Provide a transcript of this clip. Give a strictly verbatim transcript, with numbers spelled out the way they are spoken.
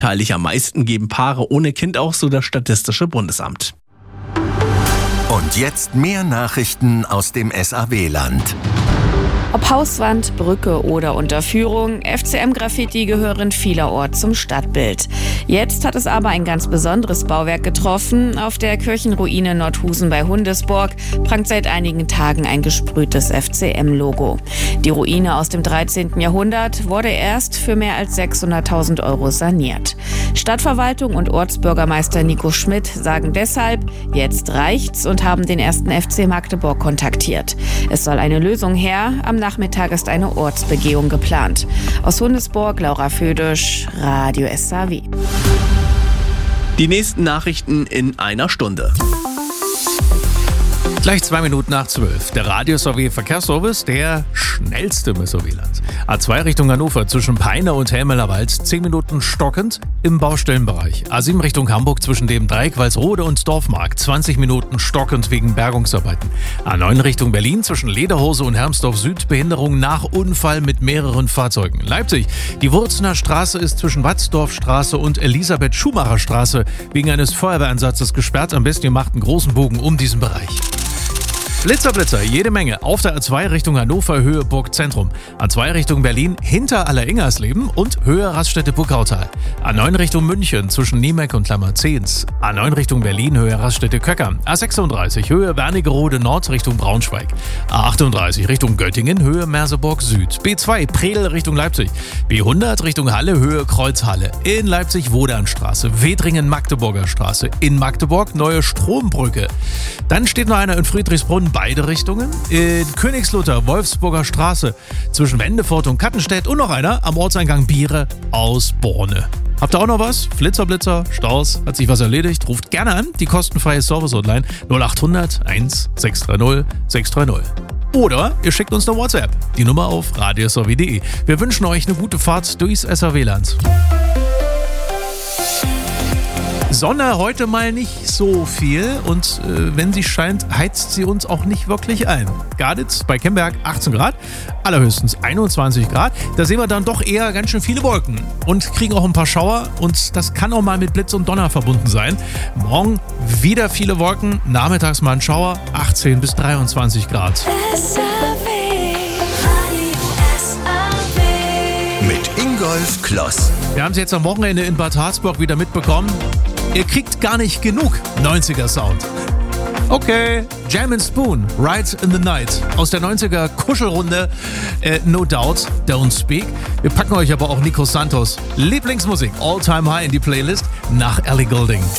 Anteilig am meisten geben Paare ohne Kind auch, so das Statistische Bundesamt. Und jetzt mehr Nachrichten aus dem S A W-Land. Ob Hauswand, Brücke oder Unterführung, F C M-Graffiti gehören vielerorts zum Stadtbild. Jetzt hat es aber ein ganz besonderes Bauwerk getroffen. Auf der Kirchenruine Nordhusen bei Hundesborg prangt seit einigen Tagen ein gesprühtes F C M-Logo. Die Ruine aus dem dreizehnten Jahrhundert wurde erst für mehr als sechshunderttausend Euro saniert. Stadtverwaltung und Ortsbürgermeister Nico Schmidt sagen deshalb, jetzt reicht's, und haben den ersten F C Magdeburg kontaktiert. Es soll eine Lösung her. Am Nachmittag ist eine Ortsbegehung geplant. Aus Hundesborg, Laura Födisch, Radio S A W. Die nächsten Nachrichten in einer Stunde. Gleich zwei Minuten nach zwölf. Der Radio S A W Verkehrsservice, der schnellste im S A W-Land. A zwei Richtung Hannover zwischen Peine und Helmelerwald, zehn Minuten stockend im Baustellenbereich. A sieben Richtung Hamburg zwischen dem Dreieck Walsrode und Dorfmark, zwanzig Minuten stockend wegen Bergungsarbeiten. A neun Richtung Berlin zwischen Lederhose und Hermsdorf Süd, Behinderung nach Unfall mit mehreren Fahrzeugen. Leipzig, die Wurzener Straße ist zwischen Watzdorfstraße und Elisabeth-Schumacher-Straße wegen eines Feuerwehreinsatzes gesperrt. Am besten ihr macht einen großen Bogen um diesen Bereich. Blitzer, Blitzer, jede Menge. Auf der A zwei Richtung Hannover, Höhe Burg Zentrum. A zwei Richtung Berlin, hinter Alleringersleben und Höhe Raststätte Burgautal. A neun Richtung München, zwischen Niemeck und Lammerzehns. A neun Richtung Berlin, Höhe Raststätte Köcker. A sechsunddreißig, Höhe Wernigerode Nord, Richtung Braunschweig. A achtunddreißig, Richtung Göttingen, Höhe Merseburg Süd. B zwei, Predel, Richtung Leipzig. B hundert, Richtung Halle, Höhe Kreuzhalle. In Leipzig, Wodanstraße. Wedringen, Magdeburger Straße. In Magdeburg, Neue Strombrücke. Dann steht noch einer in Friedrichsbrunn, beide Richtungen. In Königslutter, Wolfsburger Straße, zwischen Wendefurt und Kattenstedt. Und noch einer am Ortseingang Biere aus Borne. Habt ihr auch noch was? Flitzer, Blitzer, Staus, hat sich was erledigt? Ruft gerne an, die kostenfreie Service-Hotline null achthundert eins sechs drei null sechs drei null. Oder ihr schickt uns eine WhatsApp, die Nummer auf radio s a w punkt d e. Wir wünschen euch eine gute Fahrt durchs S A W-Land. Sonne heute mal nicht so viel und äh, wenn sie scheint, heizt sie uns auch nicht wirklich ein. Garditz bei Kemberg achtzehn Grad, allerhöchstens einundzwanzig Grad. Da sehen wir dann doch eher ganz schön viele Wolken und kriegen auch ein paar Schauer und das kann auch mal mit Blitz und Donner verbunden sein. Morgen wieder viele Wolken, nachmittags mal ein Schauer, achtzehn bis dreiundzwanzig Grad. S A W. Mit Ingolf Kloss. Wir haben es jetzt am Wochenende in Bad Harzburg wieder mitbekommen. Ihr kriegt gar nicht genug neunziger Sound. Okay, Jam and Spoon, Ride in the Night. Aus der neunziger Kuschelrunde, äh, No Doubt, Don't Speak. Wir packen euch aber auch Nico Santos Lieblingsmusik, All Time High in die Playlist nach Ellie Goulding.